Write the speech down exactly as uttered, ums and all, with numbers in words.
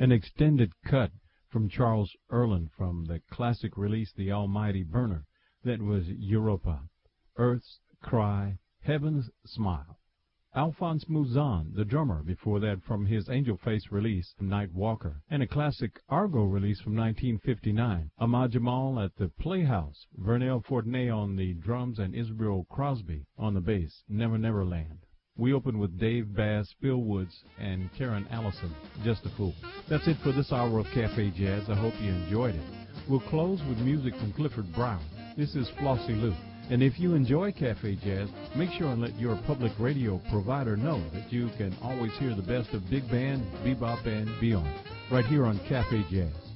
An extended cut from Charles Erlin from the classic release The Almighty Burner. That was Europa, Earth's Cry, Heaven's Smile. Alphonse Mouzon, the drummer, before that from his Angel Face release, Night Walker, and a classic Argo release from nineteen fifty-nine, Ahmad Jamal at the Playhouse, Vernell Fortney on the drums, and Israel Crosby on the bass, Never Never Land. We opened with Dave Bass, Phil Woods, and Karen Allison, Just a Fool. That's it for this hour of Cafe Jazz. I hope you enjoyed it. We'll close with music from Clifford Brown. This is Flossie Lou. And if you enjoy Cafe Jazz, make sure and let your public radio provider know that you can always hear the best of big band, bebop, and beyond, right here on Cafe Jazz.